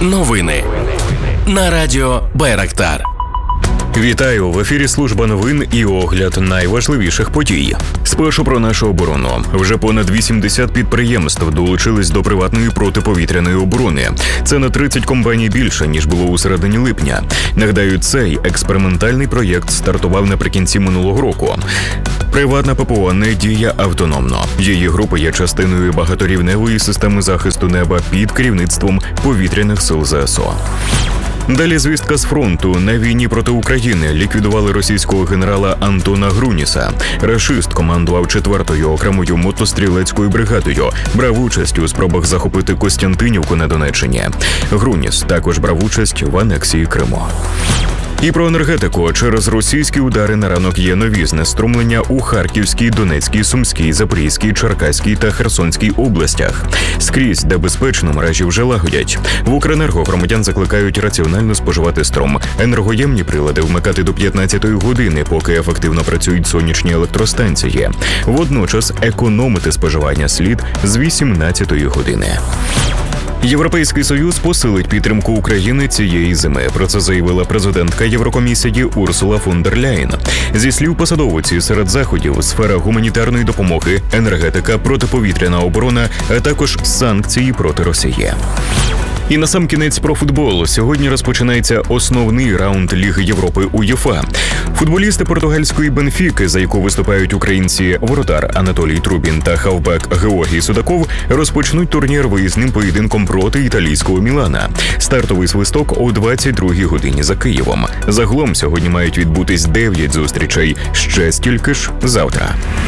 Новини на радіо Байрактар. Вітаю! В ефірі служба новин і огляд найважливіших подій. Спершу про нашу оборону. Вже понад 80 підприємств долучились до приватної протиповітряної оборони. Це на 30 компаній більше, ніж було у середині липня. Нагадаю, цей експериментальний проєкт стартував наприкінці минулого року. Приватна ППО не діє автономно. Її група є частиною багаторівневої системи захисту неба під керівництвом повітряних сил ЗСУ. Далі звістка з фронту. На війні проти України ліквідували російського генерала Антона Груніса. Рашист командував 4-ю окремою мотострілецькою бригадою. Брав участь у спробах захопити Костянтинівку на Донеччині. Груніс також брав участь в анексії Криму. І про енергетику. Через російські удари на ранок є нові знеструмлення у Харківській, Донецькій, Сумській, Запорізькій, Черкаській та Херсонській областях. Скрізь, де безпечно, мережі вже лагодять. В Укренерго громадян закликають раціонально споживати струм. Енергоємні прилади вмикати до 15-ї години, поки ефективно працюють сонячні електростанції. Водночас економити споживання слід з 18-ї години. Європейський Союз посилить підтримку України цієї зими. Про це заявила президентка Єврокомісії Урсула фон дер Ляєн. Зі слів посадовиці, серед заходів сфера гуманітарної допомоги, енергетика, протиповітряна оборона, а також санкції проти Росії. І насамкінець про футбол. Сьогодні розпочинається основний раунд Ліги Європи УЄФА. Футболісти португальської Бенфіки, за яку виступають українці воротар Анатолій Трубін та хавбек Георгій Судаков, розпочнуть турнір виїзним поєдинком проти італійського Мілана. Стартовий свисток о 22-й годині за Києвом. Загалом сьогодні мають відбутись 9 зустрічей. Ще стільки ж завтра.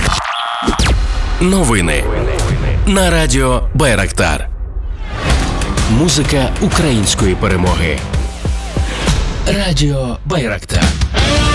Новини на радіо Байрактар. Музика української перемоги. Радіо Байрактар.